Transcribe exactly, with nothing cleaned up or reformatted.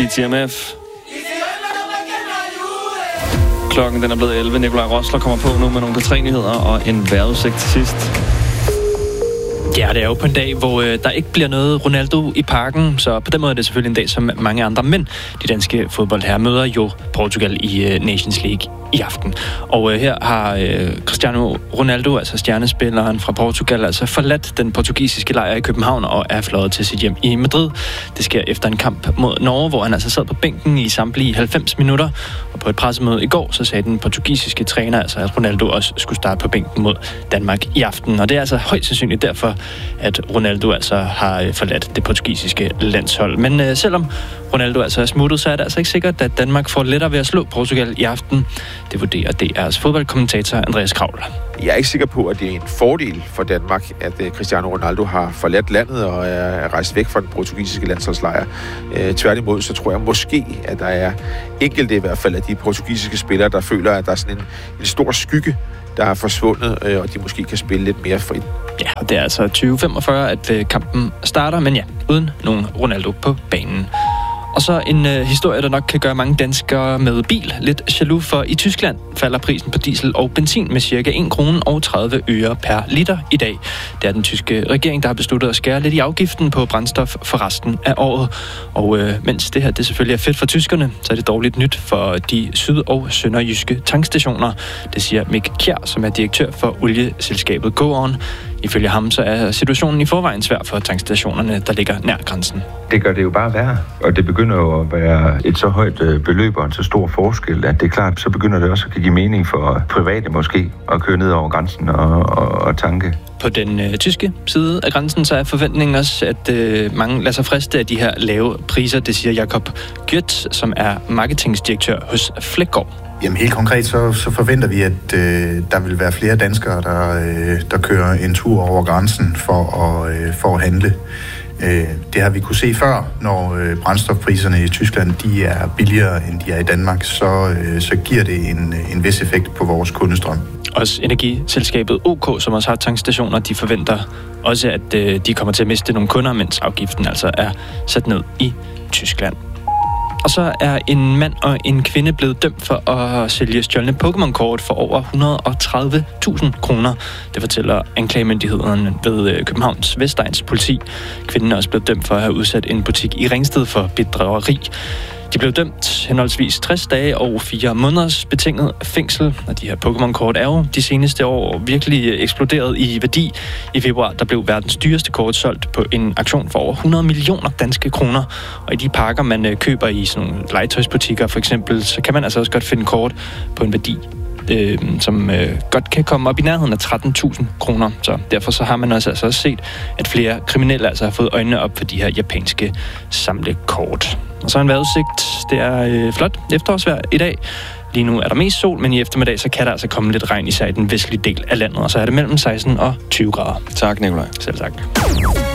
D T M F. Klokken den er blevet elleve. Nikolaj Rosler kommer på nu med nogle P tre nyheder og en vejrudsigt til sidst. Ja, det er jo på en dag, hvor øh, der ikke bliver noget Ronaldo i parken, så på den måde er det selvfølgelig en dag som mange andre. Men de danske fodboldherrer møder jo Portugal i øh, Nations League i aften. Og øh, her har øh, Cristiano Ronaldo, altså stjernespilleren fra Portugal, altså forladt den portugisiske lejr i København og er fløjet til sit hjem i Madrid. Det sker efter en kamp mod Norge, hvor han altså sad på bænken i samtlige halvfems minutter. Og på et pressemøde i går, så sagde den portugisiske træner, altså at Ronaldo også skulle starte på bænken mod Danmark i aften. Og det er altså højst sandsynligt derfor, at Ronaldo altså har forladt det portugisiske landshold. Men øh, selvom Ronaldo altså er smuttet, så er det altså ikke sikkert, at Danmark får lettere ved at slå Portugal i aften. Det vurderer D R's fodboldkommentator Andreas Kravl. Jeg er ikke sikker på, at det er en fordel for Danmark, at Cristiano Ronaldo har forladt landet og er rejst væk fra den portugisiske landsholdslejr. Øh, tværtimod, så tror jeg måske, at der er enkelte i hvert fald af de portugisiske spillere, der føler, at der er sådan en, en stor skygge, der er forsvundet, øh, og de måske kan spille lidt mere frit. Ja, og det er altså tyve femogfyrre, at øh, kampen starter, men ja, uden nogen Ronaldo på banen. Og så en øh, historie, der nok kan gøre mange danskere med bil lidt jaloux, for i Tyskland falder prisen på diesel og benzin med cirka en krone og tredive øre per liter i dag. Det er den tyske regering, der har besluttet at skære lidt i afgiften på brændstof for resten af året. Og øh, mens det her det selvfølgelig er fedt for tyskerne, så er det dårligt nyt for de syd- og sønderjyske tankstationer. Det siger Mik Kjær, som er direktør for olieselskabet GoOn. Ifølge ham så er situationen i forvejen svær for tankstationerne, der ligger nær grænsen. Det gør det jo bare værre, og det begynder jo at være et så højt beløb og en så stor forskel, at det er klart, så begynder det også at give mening for private måske at køre ned over grænsen og, og, og tanke. På den øh, tyske side af grænsen, så er forventningen også, at øh, mange lader sig friste af de her lave priser. Det siger Jakob Gjøt, som er marketingsdirektør hos Fleggaard. Jamen helt konkret, så, så forventer vi, at øh, der vil være flere danskere, der, øh, der kører en tur over grænsen for at, øh, for at handle. Øh, det har vi kunne se før, når øh, brændstofpriserne i Tyskland de er billigere, end de er i Danmark, så, øh, så giver det en, en vis effekt på vores kundestrøm. Også energiselskabet OK, som også har tankstationer, de forventer også, at øh, de kommer til at miste nogle kunder, mens afgiften altså er sat ned i Tyskland. Og så er en mand og en kvinde blevet dømt for at sælge stjålne Pokémon-kort for over et hundrede og tredive tusind kroner. Det fortæller anklagemyndigheden ved Københavns Vestegns politi. Kvinden er også blevet dømt for at have udsat en butik i Ringsted for bedrageri. De blev dømt henholdsvis tres dage og fire måneders betinget fængsel. Og de her Pokémon-kort er jo de seneste år virkelig eksploderet i værdi. I februar der blev verdens dyreste kort solgt på en auktion for over hundrede millioner danske kroner. Og i de pakker, man køber i sådan nogle legetøjsbutikker for eksempel, så kan man altså også godt finde kort på en værdi, øh, som øh, godt kan komme op i nærheden af tretten tusind kroner. Så derfor så har man også, altså også set, at flere kriminelle altså har fået øjnene op for de her japanske samlekort. Og så en vejrudsigt. Det er øh, flot efterårsvejr i dag. Lige nu er der mest sol, men i eftermiddag så kan der altså komme lidt regn, især i den vestlige del af landet. Og så er det mellem seksten og tyve grader. Tak, Nikolaj. Selv tak.